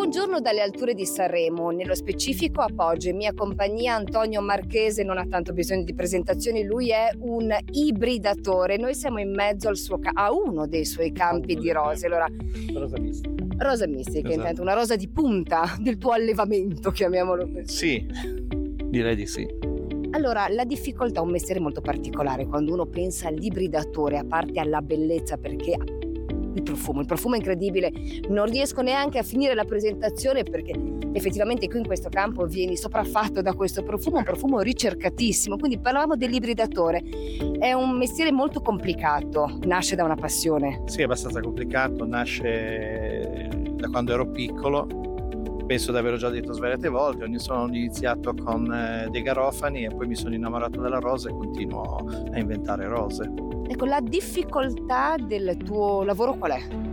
Buongiorno dalle alture di Sanremo, nello specifico a Poggio, in mia compagnia Antonio Marchese, non ha tanto bisogno di presentazioni, lui è un ibridatore, noi siamo in mezzo a uno dei suoi campi di rose. Allora, rosa mistica, Esatto. intanto una rosa di punta del tuo allevamento, chiamiamolo così. Sì, direi di sì. Allora, la difficoltà è un mestiere molto particolare quando uno pensa all'ibridatore, a parte alla bellezza, perché il profumo è incredibile, non riesco neanche a finire la presentazione perché effettivamente qui in questo campo vieni sopraffatto da questo profumo, un profumo ricercatissimo. Quindi parlavamo dell'ibridatore, è un mestiere molto complicato, nasce da una passione. Sì, è abbastanza complicato, nasce da quando ero piccolo, penso di averlo già detto svariate volte, sono iniziato con dei garofani e poi mi sono innamorato della rosa e continuo a inventare rose. Ecco, la difficoltà del tuo lavoro qual è?